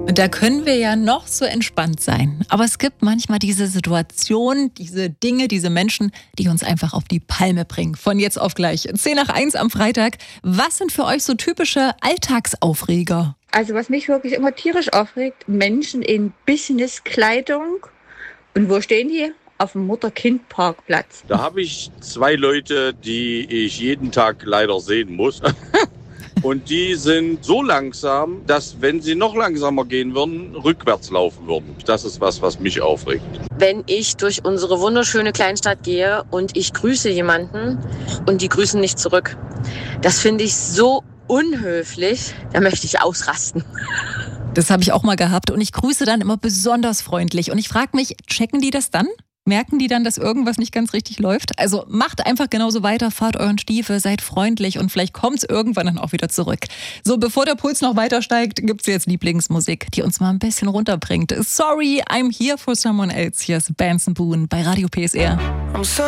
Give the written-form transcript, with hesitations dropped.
Und da können wir ja noch so entspannt sein. Aber es gibt manchmal diese Situationen, diese Dinge, diese Menschen, die uns einfach auf die Palme bringen. Von jetzt auf gleich. 10:01 am Freitag. Was sind für euch so typische Alltagsaufreger? Also was mich wirklich immer tierisch aufregt, Menschen in Businesskleidung. Und wo stehen die? Auf dem Mutter-Kind-Parkplatz. Da habe ich 2 Leute, die ich jeden Tag leider sehen muss. Und die sind so langsam, dass, wenn sie noch langsamer gehen würden, rückwärts laufen würden. Das ist was mich aufregt. Wenn ich durch unsere wunderschöne Kleinstadt gehe und ich grüße jemanden und die grüßen nicht zurück. Das finde ich so unhöflich, da möchte ich ausrasten. Das habe ich auch mal gehabt und ich grüße dann immer besonders freundlich. Und ich frage mich, checken die das dann? Merken die dann, dass irgendwas nicht ganz richtig läuft? Also macht einfach genauso weiter, fahrt euren Stiefel, seid freundlich und vielleicht kommt es irgendwann dann auch wieder zurück. So, bevor der Puls noch weiter steigt, gibt es jetzt Lieblingsmusik, die uns mal ein bisschen runterbringt. Sorry, I'm here for someone else. Hier ist Benson Boone bei Radio PSR.